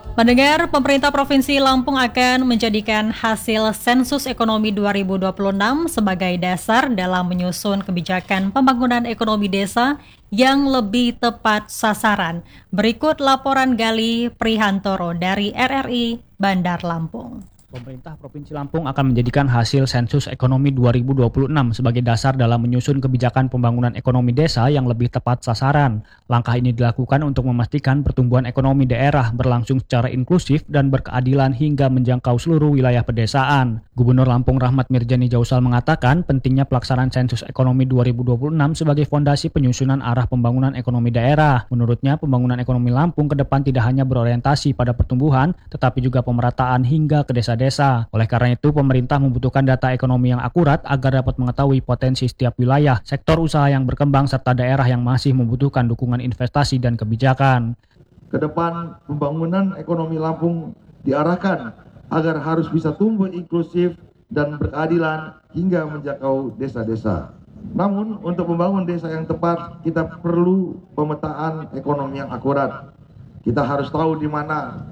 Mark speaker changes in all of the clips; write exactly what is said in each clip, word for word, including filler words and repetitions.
Speaker 1: Pendengar, pemerintah Provinsi Lampung akan menjadikan hasil sensus ekonomi dua ribu dua puluh enam sebagai dasar dalam menyusun kebijakan pembangunan ekonomi desa yang lebih tepat sasaran. Berikut laporan Gali Prihantoro dari R R I Bandar Lampung.
Speaker 2: Pemerintah Provinsi Lampung akan menjadikan hasil sensus ekonomi dua ribu dua puluh enam sebagai dasar dalam menyusun kebijakan pembangunan ekonomi desa yang lebih tepat sasaran. Langkah ini dilakukan untuk memastikan pertumbuhan ekonomi daerah berlangsung secara inklusif dan berkeadilan hingga menjangkau seluruh wilayah pedesaan. Gubernur Lampung Rahmat Mirjani Jausal mengatakan pentingnya pelaksanaan sensus ekonomi dua ribu dua puluh enam sebagai fondasi penyusunan arah pembangunan ekonomi daerah. Menurutnya, pembangunan ekonomi Lampung ke depan tidak hanya berorientasi pada pertumbuhan, tetapi juga pemerataan hingga ke desa desa. Oleh karena itu, pemerintah membutuhkan data ekonomi yang akurat agar dapat mengetahui potensi setiap wilayah, sektor usaha yang berkembang, serta daerah yang masih membutuhkan dukungan investasi dan kebijakan.
Speaker 3: Kedepan pembangunan ekonomi Lampung diarahkan agar harus bisa tumbuh inklusif dan berkeadilan hingga menjangkau desa-desa. Namun, untuk membangun desa yang tepat, kita perlu pemetaan ekonomi yang akurat. Kita harus tahu di mana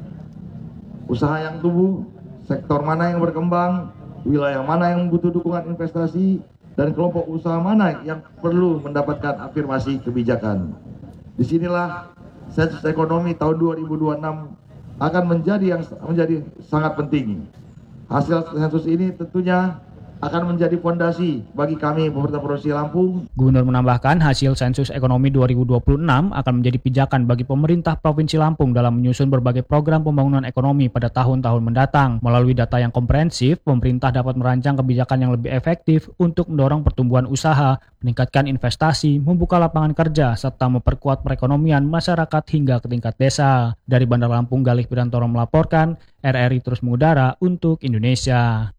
Speaker 3: usaha yang tumbuh, sektor mana yang berkembang, wilayah mana yang butuh dukungan investasi, dan kelompok usaha mana yang perlu mendapatkan afirmasi kebijakan. Disinilah sensus ekonomi tahun dua ribu dua puluh enam akan menjadi yang menjadi sangat penting. Hasil sensus ini tentunya akan menjadi fondasi bagi kami pemerintah Provinsi Lampung.
Speaker 2: Gubernur menambahkan hasil sensus ekonomi dua ribu dua puluh enam akan menjadi pijakan bagi pemerintah Provinsi Lampung dalam menyusun berbagai program pembangunan ekonomi pada tahun-tahun mendatang. Melalui data yang komprehensif, pemerintah dapat merancang kebijakan yang lebih efektif untuk mendorong pertumbuhan usaha, meningkatkan investasi, membuka lapangan kerja, serta memperkuat perekonomian masyarakat hingga ke tingkat desa. Dari Bandar Lampung, Galih Pirantoro melaporkan, R R I terus mengudara untuk Indonesia.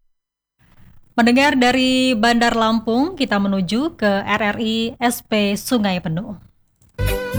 Speaker 1: Mendengar dari Bandar Lampung, kita menuju ke R R I S P Sungai Penuh.